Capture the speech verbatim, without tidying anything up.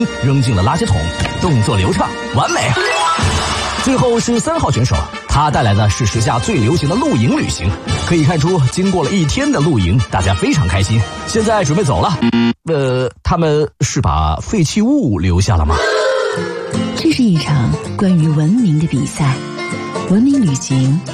扔进了垃圾桶，动作流畅，完美。最后是三号选手，他带来的是时下最流行的露营旅行。可以看出，经过了一天的露营，大家非常开心。现在准备走了。呃，他们是把废弃物留下了吗？ 这是一场关于文明的比赛，文明旅行